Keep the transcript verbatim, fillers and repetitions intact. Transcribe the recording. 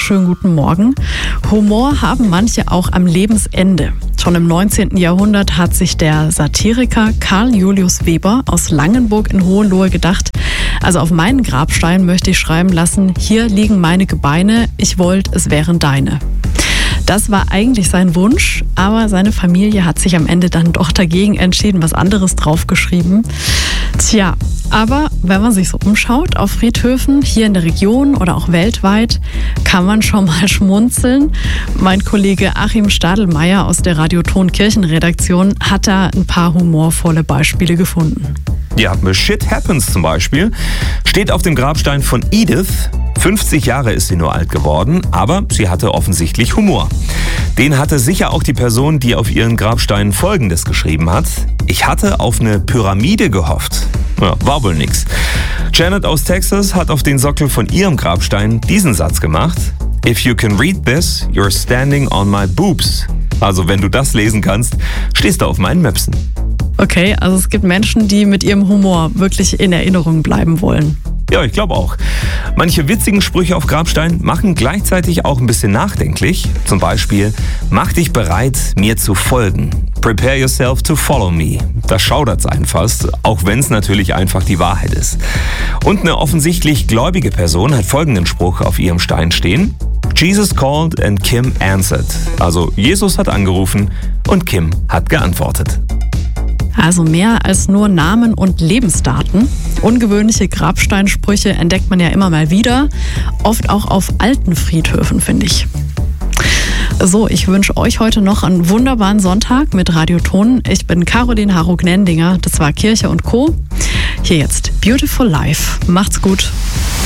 schönen guten Morgen. Humor haben manche auch am Lebensende. Schon im neunzehnten Jahrhundert hat sich der Satiriker Karl Julius Weber aus Langenburg in Hohenlohe gedacht, also auf meinen Grabstein möchte ich schreiben lassen, hier liegen meine Gebeine, ich wollt, es wären deine. Das war eigentlich sein Wunsch, aber seine Familie hat sich am Ende dann doch dagegen entschieden, was anderes draufgeschrieben. Tja, aber wenn man sich so umschaut auf Friedhöfen hier in der Region oder auch weltweit, kann man schon mal schmunzeln. Mein Kollege Achim Stadelmeier aus der Radioton Kirchenredaktion hat da ein paar humorvolle Beispiele gefunden. Ja, Shit Happens zum Beispiel steht auf dem Grabstein von Edith. fünfzig Jahre ist sie nur alt geworden, aber sie hatte offensichtlich Humor. Den hatte sicher auch die Person, die auf ihren Grabsteinen Folgendes geschrieben hat. Ich hatte auf eine Pyramide gehofft. Ja, war wohl nix. Janet aus Texas hat auf den Sockel von ihrem Grabstein diesen Satz gemacht. If you can read this, you're standing on my boobs. Also wenn du das lesen kannst, stehst du auf meinen Möpsen. Okay, also es gibt Menschen, die mit ihrem Humor wirklich in Erinnerung bleiben wollen. Ja, ich glaube auch. Manche witzigen Sprüche auf Grabstein machen gleichzeitig auch ein bisschen nachdenklich. Zum Beispiel, mach dich bereit, mir zu folgen. Prepare yourself to follow me. Das schaudert's einen fast, auch wenn es natürlich einfach die Wahrheit ist. Und eine offensichtlich gläubige Person hat folgenden Spruch auf ihrem Stein stehen. Jesus called and Kim answered. Also Jesus hat angerufen und Kim hat geantwortet. Also mehr als nur Namen und Lebensdaten. Ungewöhnliche Grabsteinsprüche entdeckt man ja immer mal wieder. Oft auch auf alten Friedhöfen, finde ich. So, ich wünsche euch heute noch einen wunderbaren Sonntag mit Radioton. Ich bin Caroline Harro-Gnendinger. Das war Kirche und Co. Hier jetzt Beautiful Life. Macht's gut.